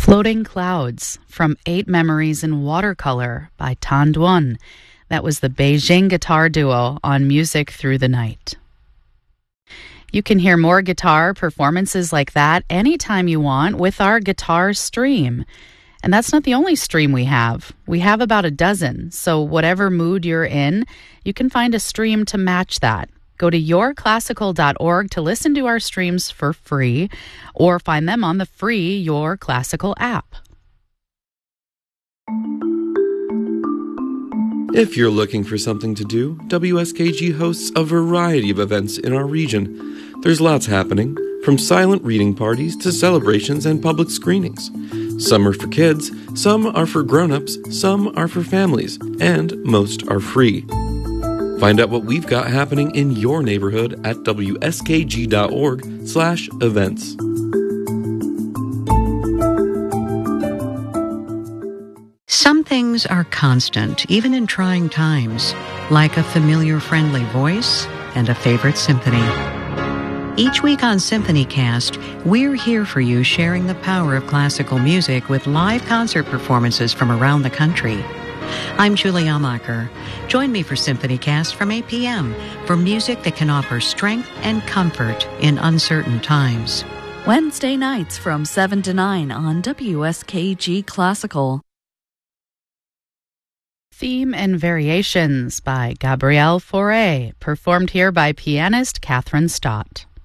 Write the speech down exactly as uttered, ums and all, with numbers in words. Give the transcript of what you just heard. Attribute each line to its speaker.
Speaker 1: Floating Clouds from Eight Memories in Watercolor by Tan Duan. That was the Beijing guitar duo on Music Through the Night. You can hear more guitar performances like that anytime you want with our guitar stream. And that's not the only stream we have. We have about a dozen, so whatever mood you're in, you can find a stream to match that. Go to your classical dot org to listen to our streams for free, or find them on the free Your Classical app.
Speaker 2: If you're looking for something to do, W S K G hosts a variety of events in our region. There's lots happening, from silent reading parties to celebrations and public screenings. Some are for kids, some are for grown-ups, some are for families, and most are free. Find out what we've got happening in your neighborhood at W S K G dot org slash events.
Speaker 3: Some things are constant, even in trying times, like a familiar friendly voice and a favorite symphony. Each week on SymphonyCast, we're here for you, sharing the power of classical music with live concert performances from around the country. I'm Julie Amacher. Join me for SymphonyCast from eight p.m. for music that can offer strength and comfort in uncertain times.
Speaker 4: Wednesday nights from seven to nine on W S K G Classical.
Speaker 1: Theme and Variations by Gabrielle Fauré, performed here by pianist Catherine Stott.